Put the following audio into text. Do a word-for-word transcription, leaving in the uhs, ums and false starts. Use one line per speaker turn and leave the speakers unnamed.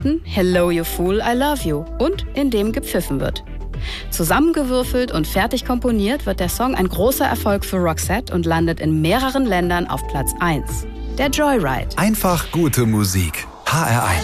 Hello You Fool, I Love You und in dem gepfiffen wird. Zusammengewürfelt und fertig komponiert wird der Song ein großer Erfolg für Roxette und landet in mehreren Ländern auf Platz eins. Der Joyride.
Einfach gute Musik. H R eins.